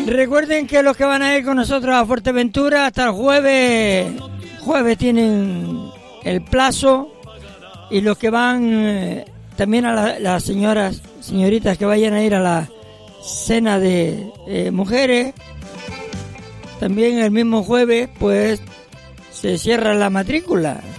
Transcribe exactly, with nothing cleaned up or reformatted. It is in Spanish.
Recuerden que los que van a ir con nosotros a Fuerteventura hasta el jueves, jueves tienen el plazo, y los que van eh, también a la, las señoras, señoritas que vayan a ir a la cena de eh, mujeres, también el mismo jueves pues se cierra la matrícula.